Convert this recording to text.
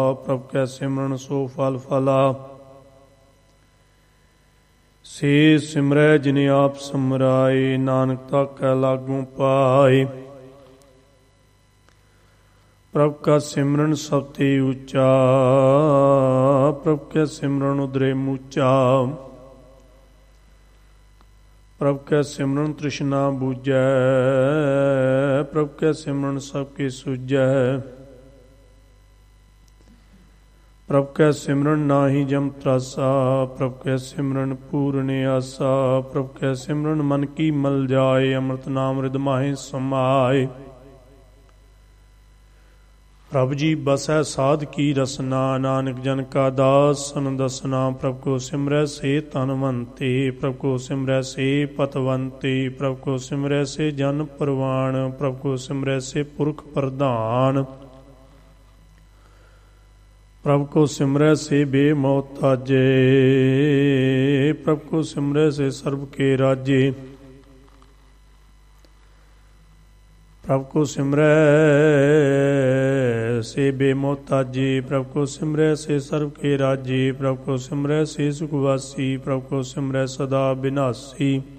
ਪ੍ਰਭ ਕੈ ਸਿਮਰਨ ਸੋ ਫਲ ਫਲਾ। ਸੇ ਸਿਮਰੈ ਜਿਨ ਆਪ ਸਮਰਾਏ, ਨਾਨਕ ਤਾਕੈ ਲਾਗੂ ਪਾਏ। ਪ੍ਰਭ ਕਾ ਸਿਮਰਨ ਸਭ ਤੇ ਉੱਚਾ, ਪ੍ਰਭ ਕੈ ਸਿਮਰਨ ਉਦਰੇ ਮੂਚਾ। ਪ੍ਰਭ ਕੈ ਸਿਮਰਨ ਤ੍ਰਿਸ਼ਨਾ ਬੂਝੈ, ਪ੍ਰਭ ਕੈ ਸਿਮਰਨ ਸਭ ਕੇ ਸੁਝੈ। ਪ੍ਰਭ ਕੈ ਸਿਮਰਨ ਨਾਹੀ ਜਮ ਤਰਾਸਾ, ਪ੍ਰਭ ਕੈ ਸਿਮਰਨ ਪੂਰਨ ਆਸਾ। ਪ੍ਰਭ ਕੈ ਸਿਮਰਨ ਮਨ ਕੀ ਮਲ ਜਾਏ, ਅੰਮ੍ਰਿਤ ਨਾਮ ਰਿਦ ਮਾਹੇ ਸਮਾਏ। ਪ੍ਰਭ ਜੀ ਬਸੈ ਸਾਧ ਕੀ ਰਸਨਾ, ਨਾਨਕ ਜਨ ਕਾ ਦਾਸਨ ਦਸਨਾ। ਪ੍ਰਭ ਕੋ ਸਿਮਰੈ ਸੇ ਧਨਵੰਤੇ, ਪ੍ਰਭ ਕੋ ਸਿਮਰੈ ਸੇ ਪਤਵੰਤੇ। ਪ੍ਰਭ ਕੋ ਸਿਮਰੈ ਸੇ ਜਨ ਪਰਵਾਣ, ਪ੍ਰਭ ਕੋ ਸਿਮਰੈ ਸੇ ਪੁਰਖ ਪ੍ਰਧਾਨ। ਪ੍ਰਭ ਕੋ ਸਿਮਰੈ ਸੇ ਬੇਮੋਹਤਾਜੇ, ਪ੍ਰਭ ਕੋ ਸਿਮਰੈ ਸੇ ਸਰਬ ਕੇ ਰਾਜੇ। ਪ੍ਰਭ ਕੋ ਸਿਮਰੈ ਸੇ ਬੇਮੋਹਤਾਜੇ, ਪ੍ਰਭ ਕੋ ਸਿਮਰੈ ਸੇ ਸਰਬ ਕੇ ਰਾਜੇ। ਪ੍ਰਭ ਕੋ ਸਿਮਰੈ ਸੇ ਸੁਖਵਾਸੀ, ਪ੍ਰਭ ਕੋ ਸਿਮਰੈ ਸਦਾ ਬਿਨਾਸੀ।